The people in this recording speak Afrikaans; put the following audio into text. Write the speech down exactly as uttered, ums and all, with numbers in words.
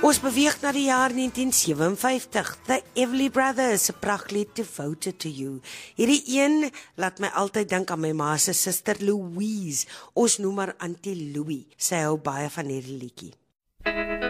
Ons beweeg na die jaar negentien sewenvyftig. The Everly Brothers, 'n prachtlied Devoted to You. Hierdie een laat my altyd dink aan my ma se suster Louise. Ons noem haar Auntie Louie. Sy hou baie van hierdie liedjie.